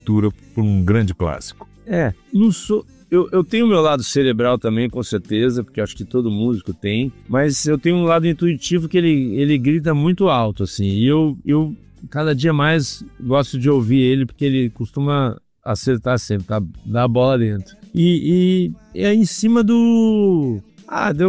abertura por um grande clássico. Não sou... Eu tenho o meu lado cerebral também, com certeza, porque acho que todo músico tem, mas eu tenho um lado intuitivo que ele grita muito alto, assim, e eu cada dia mais gosto de ouvir ele, porque ele costuma acertar sempre, tá? Dar a bola dentro. E é em cima do